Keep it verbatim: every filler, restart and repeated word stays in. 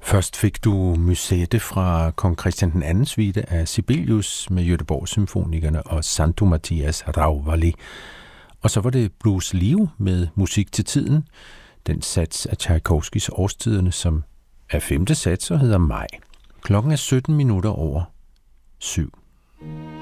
Først fik du Musette fra kong Christian den anden suite af Sibelius med Göteborgs Symfonikerne og Santo Mattias Rauvali. Og så var det Blues Liv med Musik til tiden, den sats af Tchaikovskis Årstiderne, som er femte sats og hedder Maj. Klokken er sytten minutter over syv.